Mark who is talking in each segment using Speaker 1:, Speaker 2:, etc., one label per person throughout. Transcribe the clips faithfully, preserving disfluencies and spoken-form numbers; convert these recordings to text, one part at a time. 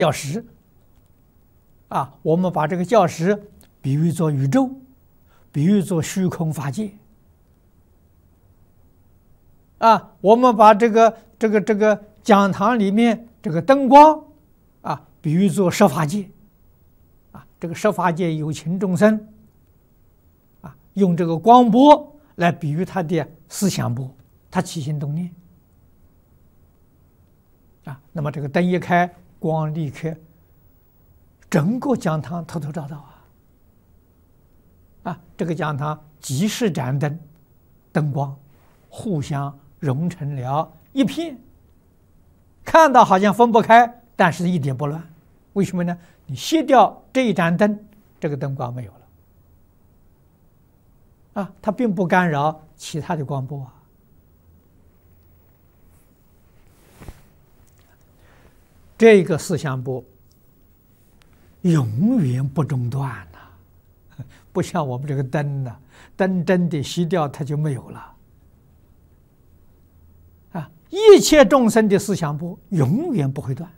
Speaker 1: 教石啊，我们把这个教石比喻作宇宙，比喻作虚空法界啊，我们把这个这个这个讲堂里面这个灯光啊，比喻作十法界啊，这个十法界有情众生啊，用这个光波来比喻他的思想波，他起心动念啊，那么这个灯一开，光立刻整个讲堂透透照照啊啊，这个讲堂几十盏灯灯光互相融成了一片，看到好像分不开，但是一点不乱。为什么呢？你熄掉这一盏灯，这个灯光没有了啊，它并不干扰其他的光波啊。这个思想波永远不中断呐、啊，不像我们这个灯呢、啊，灯真的熄掉它就没有了啊！一切众生的思想波永远不会断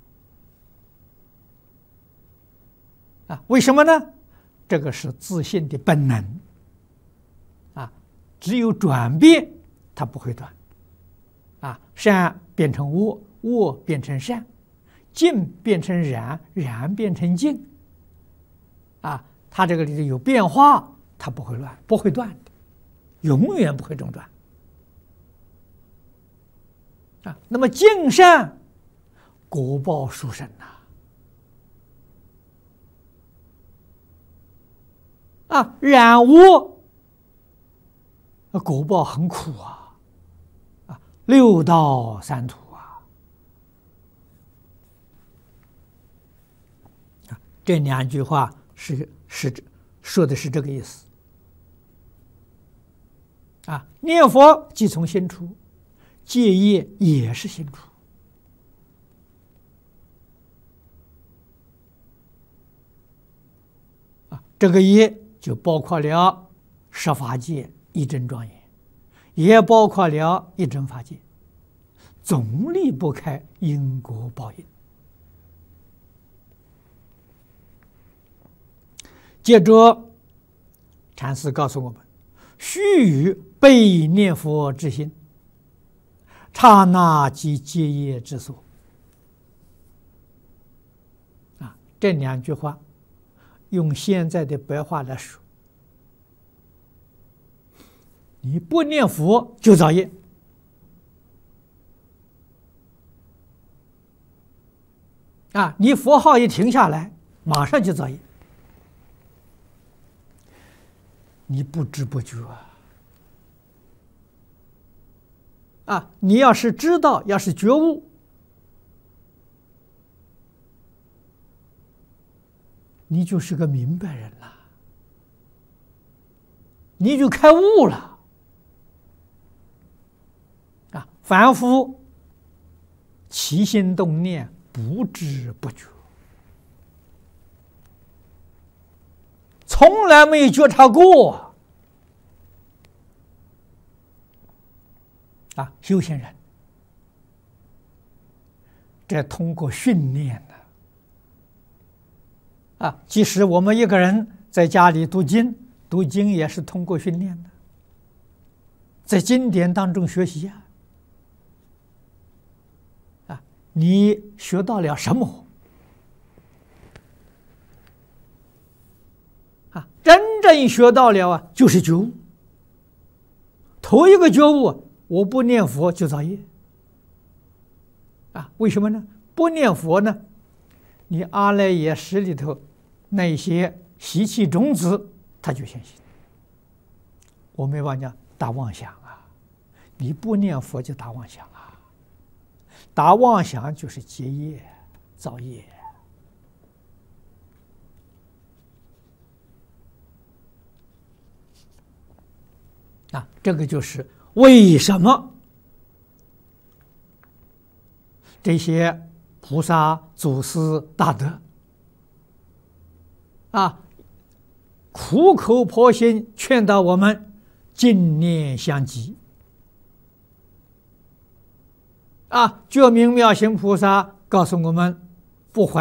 Speaker 1: 啊！为什么呢？这个是自信的本能啊，只有转变它不会断啊，善变成恶，恶变成善。净变成染，染变成净，啊，它这个里头有变化，它不会乱，不会断的，永远不会中断。啊，那么净善果报殊胜呐，啊，染污果报很苦啊，啊，六道三途。这两句话是是说的是这个意思啊！念佛即从心出，戒业也是心出啊！这个业就包括了十法界一真庄严，也包括了一真法界，总离不开因果报应。接着，禅师告诉我们：须臾被念佛之心，刹那即戒业之所。啊，这两句话用现在的白话来说，你不念佛就造业。啊，你佛号一停下来，马上就造业。你不知不觉啊！啊，你要是知道，要是觉悟，你就是个明白人了，你就开悟了。啊，凡夫起心动念，不知不觉。从来没有觉察过啊！修行人，这通过训练的啊。即使我们一个人在家里读经，读经也是通过训练的，在经典当中学习啊。啊，你学到了什么？啊，真正学到了啊，就是觉悟。头一个觉悟，我不念佛就造业。啊，为什么呢？不念佛呢，你阿赖耶识里头那些习气种子，它就现行。我没忘讲打妄想啊，你不念佛就打妄想啊，打妄想就是结业造业。啊，这个就是为什么这些菩萨祖师大德啊，苦口婆心劝导我们净念相继啊。觉明妙行菩萨告诉我们不怀